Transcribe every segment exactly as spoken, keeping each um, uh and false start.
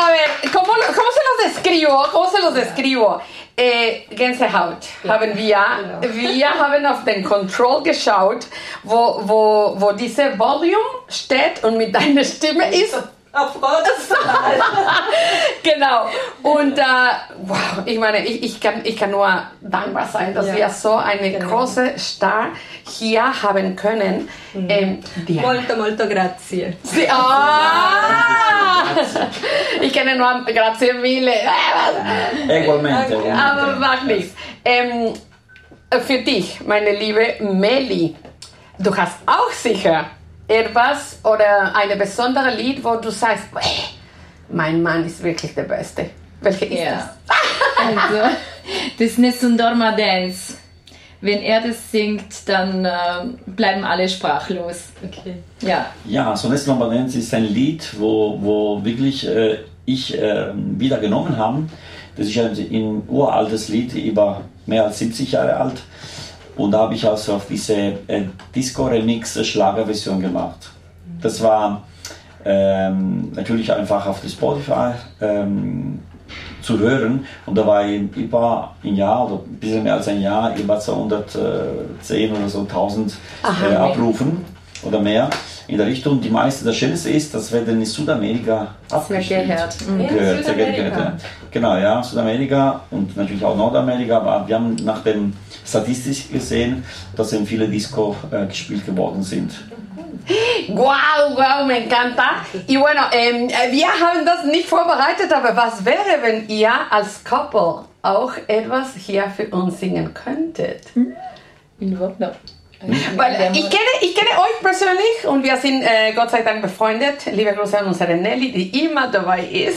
a ver, ¿cómo, lo- cómo se los describo? ¿Cómo se los describo? Äh, Gänsehaut haben wir. Wir haben auf den Control geschaut, wo, wo, wo diese Volume steht und mit deiner Stimme ist. Auf Gott. Genau. Und äh, wow, ich meine, ich, ich, kann, ich kann nur dankbar sein, dass Ja. wir so eine Genau. große Star hier haben können. Mhm. Ähm, Diana. Molto, molto grazie. Sie, ah! Ich kenne nur grazie mille. Egualmente. Okay. Aber egualmente. macht nichts. Ähm, für dich, meine liebe Meli, du hast auch sicher etwas oder eine besondere Lied, wo du sagst, "Ey, mein Mann ist wirklich der Beste." Welche ist Ja. Also, das ist eine Sundorma Dance. Wenn er das singt, dann äh, bleiben alle sprachlos. Okay. Ja. Ja, Sonnes Lombardense ist ein Lied, wo, wo wirklich äh, ich äh, wieder genommen habe. Das ist ein, ein uraltes Lied, über mehr als siebzig Jahre alt. Und da habe ich also auf diese äh, Disco-Remix-Schlagerversion gemacht. Das war ähm, natürlich einfach auf der Spotify ähm, zu hören. Und da war ich über ein Jahr oder ein bisschen mehr als ein Jahr über zweihundertzehn oder so tausend Aha, äh, Abrufen oder mehr in der Richtung. Die meiste, das Schönste ist, das werden in Südamerika abgespielt. gehört. In Gehört, sehr Südamerika. gehört, ja. Genau, ja, Südamerika und natürlich auch Nordamerika, aber wir haben nach dem Statistisch gesehen, dass eben viele Disco äh, gespielt geworden sind. Wow, wow, me encanta. Y bueno, ähm, wir haben das nicht vorbereitet, aber was wäre, wenn ihr als Couple auch etwas hier für uns singen könntet? In Wordner. Weil ich kenne, ich kenne euch persönlich und wir sind äh, Gott sei Dank befreundet. Liebe Grüße an unsere Nelly, die immer dabei ist.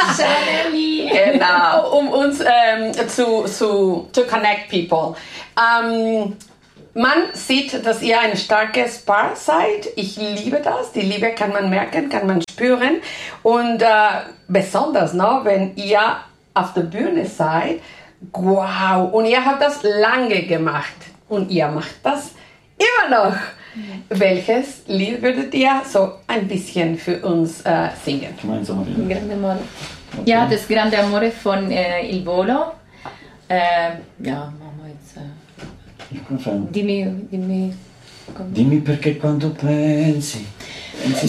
Genau, um uns ähm, zu, zu to connect people. Ähm, man sieht, dass ihr ein starkes Paar seid. Ich liebe das. Die Liebe kann man merken, kann man spüren. Und äh, besonders, no, wenn ihr auf der Bühne seid, wow, und ihr habt das lange gemacht und ihr macht das immer noch. Welches Lied würdet ihr so ein bisschen für uns äh, singen? Gemeinsam wieder. Grande Amore. Ja, das Grande Amore von äh, Il Volo. Äh, ja, machen wir jetzt. Äh, Ich bin Fan. dimmi, dimmi. come- Dimmi perché quando pensi